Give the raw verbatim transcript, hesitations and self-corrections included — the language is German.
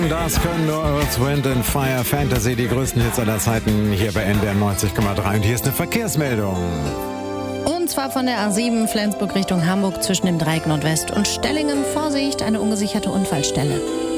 Das können nur Earth, Wind and Fire, Fantasy, die größten Hits aller Zeiten hier bei N D R neunzig Komma drei. Und hier ist eine Verkehrsmeldung. Und zwar von der A sieben Flensburg Richtung Hamburg zwischen dem Dreieck Nordwest und Stellingen. Vorsicht, eine ungesicherte Unfallstelle.